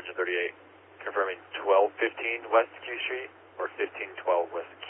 Engine 38. Confirming 1215 West Q Street or 1512 West